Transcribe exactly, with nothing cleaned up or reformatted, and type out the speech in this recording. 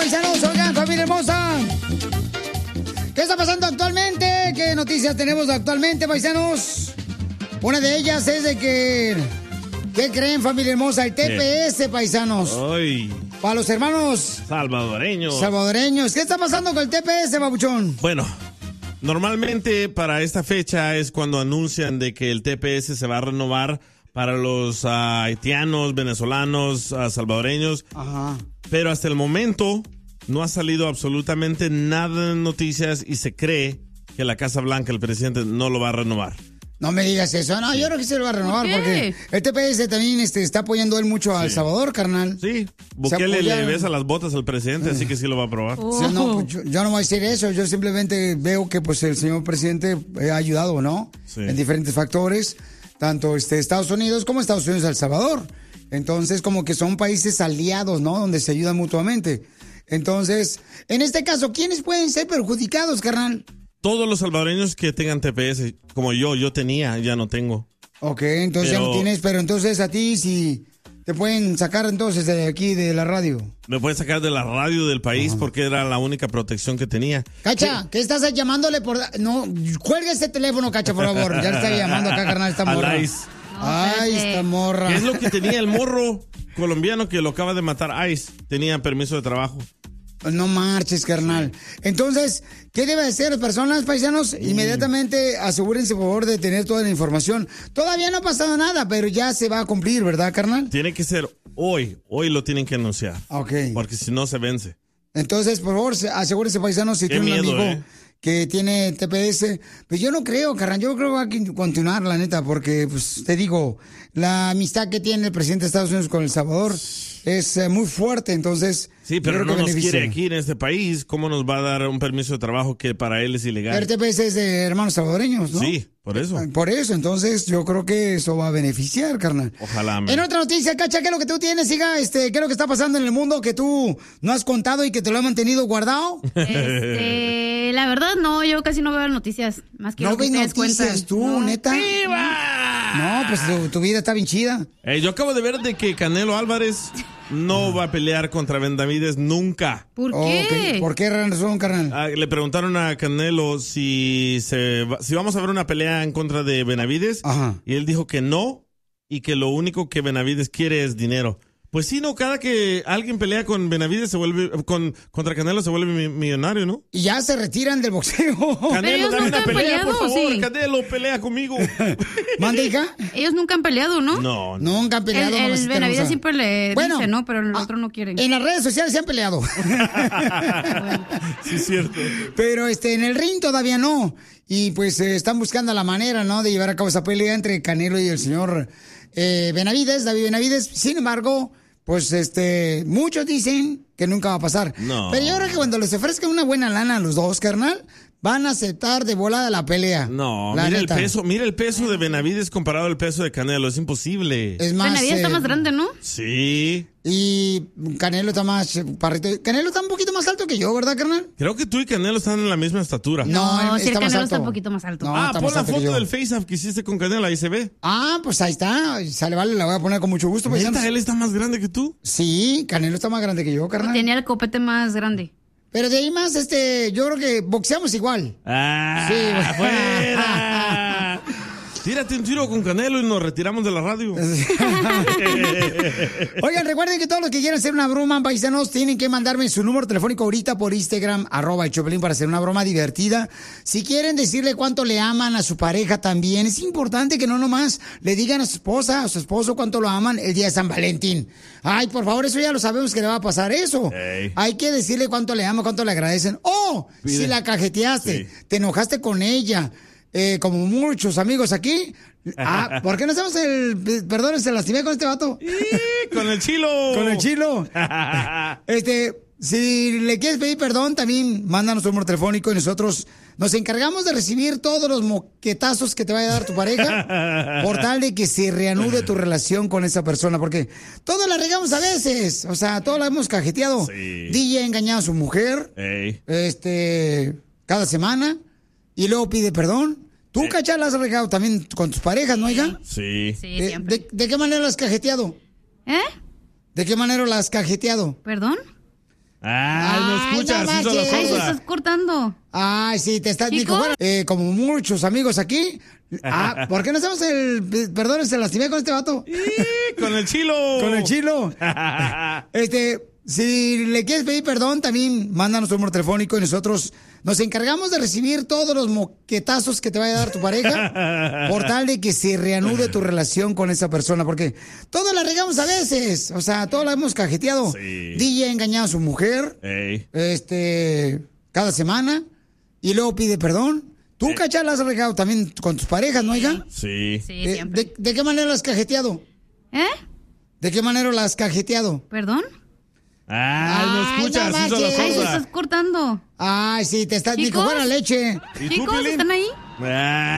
paisanos. Oigan, familia hermosa. ¿Qué está pasando actualmente? ¿Qué noticias tenemos actualmente, paisanos? Una de ellas es de que... ¿Qué creen, familia hermosa? El T P S, paisanos. Ay. Para los hermanos... Salvadoreños. Salvadoreños. ¿Qué está pasando con el T P S, babuchón? Bueno, normalmente para esta fecha es cuando anuncian de que el T P S se va a renovar para los uh, haitianos, venezolanos, uh, salvadoreños. Ajá. Pero hasta el momento no ha salido absolutamente nada en noticias y se cree que la Casa Blanca, el presidente, no lo va a renovar. No me digas eso. No, yo creo que se lo va a renovar. ¿Por porque el T P S también este, está apoyando él mucho a sí. El Salvador, carnal. Sí, Bukele le besa las botas al presidente, eh. así que sí lo va a aprobar. Oh. Sí, no, pues yo, yo no voy a decir eso. Yo simplemente veo que pues el señor presidente ha ayudado, ¿no? Sí. En diferentes factores, tanto este, Estados Unidos como Estados Unidos y El Salvador. Entonces, como que son países aliados, ¿no? Donde se ayudan mutuamente. Entonces, en este caso, ¿quiénes pueden ser perjudicados, carnal? Todos los salvadoreños que tengan T P S, como yo, yo tenía, ya no tengo. Ok, entonces pero, ya no tienes, pero entonces a ti sí te pueden sacar entonces de aquí de la radio. Me pueden sacar de la radio del país uh-huh. porque era la única protección que tenía. Cacha, ¿qué, ¿qué estás llamándole por...? No, cuelga este teléfono, Cacha, por favor. Ya le está llamando acá, carnal, esta morra. Ice. Ay, esta morra. ¿Qué es lo que tenía el morro colombiano que lo acaba de matar Ice? Tenía permiso de trabajo. No marches, carnal. Entonces, ¿qué debe hacer las personas, paisanos? Mm. Inmediatamente asegúrense, por favor, de tener toda la información. Todavía no ha pasado nada, pero ya se va a cumplir, ¿verdad, carnal? Tiene que ser hoy. Hoy lo tienen que anunciar. Ok. Porque si no, se vence. Entonces, por favor, asegúrense, paisanos, si tienen un amigo eh. que tiene T P S. Pues yo no creo, carnal. Yo creo que hay que continuar, la neta, porque, pues, te digo, la amistad que tiene el presidente de Estados Unidos con El Salvador es eh, muy fuerte, entonces... Sí, pero no nos quiere aquí en este país. ¿Cómo nos va a dar un permiso de trabajo que para él es ilegal? El T P S es de hermanos salvadoreños, ¿no? Sí, por eso. Por eso, entonces yo creo que eso va a beneficiar, carnal. Ojalá. Man. En otra noticia, Cacha, ¿qué es lo que tú tienes, siga? Este, ¿qué es lo que está pasando en el mundo que tú no has contado y que te lo has mantenido guardado? Este, la verdad no, yo casi no veo noticias, más que ¿No lo que ves ustedes noticias cuentan. tú, no. neta? ¡Viva! No, pues tu, tu vida está bien chida. Eh, yo acabo de ver de que Canelo Álvarez no va a pelear contra Benavides nunca. ¿Por qué? Okay. ¿Por qué razón, carnal? Ah, le preguntaron a Canelo si, se va, si vamos a ver una pelea en contra de Benavides. Ajá. Y él dijo que no y que lo único que Benavides quiere es dinero. Pues sí, no, cada que alguien pelea con Benavides se vuelve, con, contra Canelo se vuelve mi, millonario, ¿no? Y ya se retiran del boxeo. Canelo, dame una pelea, peleado, por favor. Sí. Canelo, pelea conmigo. ¿Mande, hija? Ellos nunca han peleado, ¿no? No. Nunca han peleado. El, el Benavides siempre le bueno, dice, ¿no? Pero el otro no quiere. En las redes sociales se han peleado. Bueno. Sí, es cierto. Pero este, en el ring todavía no. Y pues eh, están buscando la manera, ¿no? De llevar a cabo esa pelea entre Canelo y el señor eh, Benavides, David Benavides. Sin embargo... Pues, este, muchos dicen que nunca va a pasar. No. Pero yo creo que cuando les ofrezcan una buena lana a los dos, carnal, van a aceptar de volada la pelea. No, la mira neta. el peso, mira el peso de Benavides comparado al peso de Canelo, es imposible. Es más, Benavides eh, está más grande, ¿no? Sí. Y Canelo está más parrito. Canelo está un poquito más alto que yo, ¿verdad, carnal? Creo que tú y Canelo están en la misma estatura. No, No, sí, el está más Canelo alto. está un poquito más alto. No, ah, está pon más la alto que foto yo. del FaceApp que hiciste con Canelo, ahí se ve. Ah, pues ahí está. Sale, vale, la voy a poner con mucho gusto. ¿Neta, paisanos. él está más grande que tú? Sí, Canelo está más grande que yo, carnal. Tenía el copete más grande. Pero de ahí más, este, yo creo que boxeamos igual. ¡Ah! Sí, ¡Fuera! Tírate un tiro con Canelo y nos retiramos de la radio. Oigan, recuerden que todos los que quieran hacer una broma, paisanos, tienen que mandarme su número telefónico ahorita por Instagram, arroba el Choplin, para hacer una broma divertida. Si quieren decirle cuánto le aman a su pareja también, es importante que no nomás le digan a su esposa, a su esposo cuánto lo aman el día de San Valentín. Ay, por favor, eso ya lo sabemos que le va a pasar eso. Hey. Hay que decirle cuánto le aman, cuánto le agradecen. Oh, Pide. si la cajeteaste, sí. te enojaste con ella. Eh, como muchos amigos aquí. Ah, ¿por qué no hacemos el... Perdón, se lastimé con este vato? Con el chilo. Con el chilo. Este, si le quieres pedir perdón, también mándanos tu número telefónico y nosotros nos encargamos de recibir todos los moquetazos que te vaya a dar tu pareja por tal de que se reanude tu relación con esa persona, porque todos la regamos a veces, o sea, todos la hemos cajeteado. Sí. D J ha engañado a su mujer, Ey. este, cada semana, y luego pide perdón. ¿Tú, sí. Cacha, la has regado también con tus parejas, no, hija? Sí. Sí, ¿De, siempre. de, ¿De qué manera la has cajeteado? ¿Eh? ¿De qué manera la has cajeteado? ¿Perdón? Ah, escuchas, no hizo la marches. Ay, se sorda. estás cortando. Ay, sí, te estás... ¿Chico? Dijo, bueno, eh, como muchos amigos aquí. Ah, ¿por qué no hacemos el... Perdón, se lastimé con este vato? ¡Y, con el chilo! Con el chilo. Este, si le quieres pedir perdón, también mándanos tu número telefónico y nosotros nos encargamos de recibir todos los moquetazos que te vaya a dar tu pareja por tal de que se reanude tu relación con esa persona, porque todos la regamos a veces, o sea, todos la hemos cajeteado. Sí. D J ha engañado a su mujer, Ey. este, cada semana y luego pide perdón. Tú, Eh. Cacha, la has regado también con tus parejas, ¿no, hija? Sí. Sí, ¿De, siempre. de- de qué manera la has cajeteado? ¿Eh? ¿De qué manera la has cajeteado? ¿Perdón? Ay, no Ay, escuchas, no hizo la marches. Ay, se sorda. estás cortando. Ay, sí, te estás... Dijo, ¿Chicos? buena leche. ¿Y tú, Chicos, Piolín? ¿están ahí? Ah.